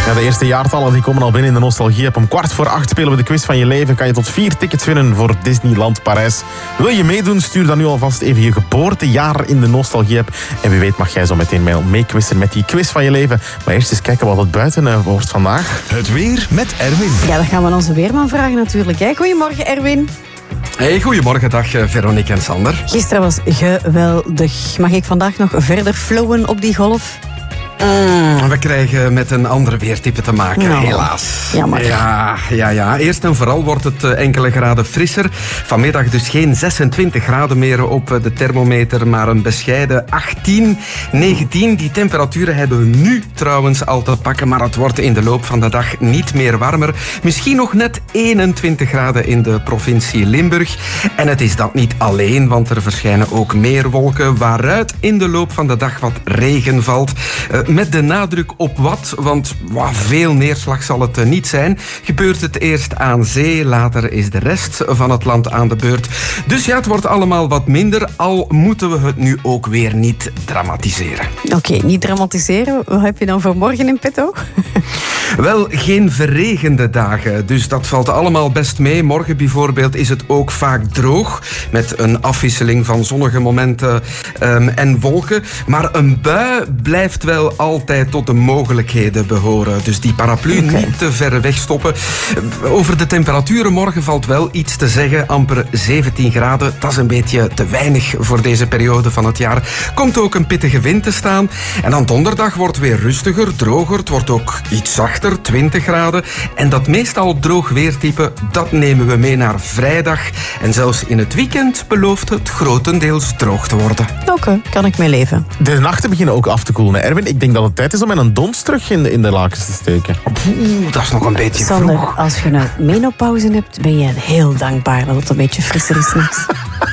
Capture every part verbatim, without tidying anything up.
Ja, de eerste jaartallen die komen al binnen in de Nostalgie-app. Om kwart voor acht spelen we de quiz van je leven. Kan je tot vier tickets winnen voor Disneyland Parijs. Wil je meedoen? Stuur dan nu alvast even je geboortejaar in de Nostalgie-app. En wie weet mag jij zo meteen meequizzen met die quiz van je leven. Maar eerst eens kijken wat het buiten uh, wordt vandaag. Het weer met Erwin. Ja, dat gaan we aan onze weerman vragen natuurlijk. Hè. Goedemorgen, Erwin. Hey, goedemorgen, dag Veronique en Sander. Gisteren was geweldig. Mag ik vandaag nog verder flowen op die golf? Mm, we krijgen met een ander weertype te maken, Nou, helaas. jammer. Ja, ja, ja. Eerst en vooral wordt het uh, enkele graden frisser. Vanmiddag dus geen zesentwintig graden meer op uh, de thermometer, maar een bescheiden achttien, negentien. Die temperaturen hebben we nu trouwens al te pakken, maar het wordt in de loop van de dag niet meer warmer. Misschien nog net eenentwintig graden in de provincie Limburg. En het is dat niet alleen, want er verschijnen ook meer wolken, waaruit in de loop van de dag wat regen valt. Uh, Met de nadruk op wat, want wow, veel neerslag zal het niet zijn. Gebeurt het eerst aan zee, later is de rest van het land aan de beurt. Dus ja, het wordt allemaal wat minder, al moeten we het nu ook weer niet dramatiseren. Oké, okay, niet dramatiseren. Wat heb je dan voor morgen in petto? Wel, geen verregende dagen, dus dat valt allemaal best mee. Morgen bijvoorbeeld is het ook vaak droog, met een afwisseling van zonnige momenten um, en wolken. Maar een bui blijft wel altijd tot de mogelijkheden behoren. Dus die paraplu okay. niet te ver wegstoppen. Over de temperaturen morgen valt wel iets te zeggen. Amper zeventien graden. Dat is een beetje te weinig voor deze periode van het jaar. Komt ook een pittige wind te staan. En dan donderdag wordt weer rustiger, droger. Het wordt ook iets zachter, twintig graden. En dat meestal droog weertype, dat nemen we mee naar vrijdag. En zelfs in het weekend belooft het grotendeels droog te worden. Oké, okay, kan ik mee leven. De nachten beginnen ook af te koelen. Erwin, ik denk dat het tijd is om met een dons terug in de, in de lakens te steken. Oeh, dat is nog een beetje Sander, vroeg. als je een menopauze hebt, ben je heel dankbaar dat het een beetje frisser is s'nachts.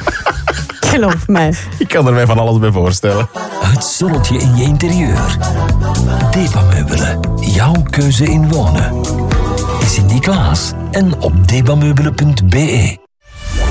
Geloof mij. Ik kan er mij van alles bij voorstellen. Het zonnetje in je interieur. Debameubelen. Jouw keuze in wonen. Sinterklaas en op debameubelen punt be.